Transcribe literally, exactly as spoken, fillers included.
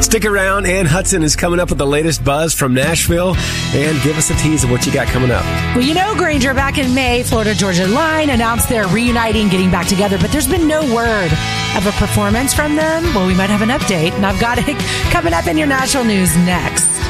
Stick around. Ann Hudson is coming up with the latest buzz from Nashville. And give us a tease of what you got coming up. Well, you know, Granger, back in May, Florida Georgia Line announced they're reuniting, getting back together, but there's been no word of a performance from them. Well, we might have an update, and I've got it coming up in your Nashville news next.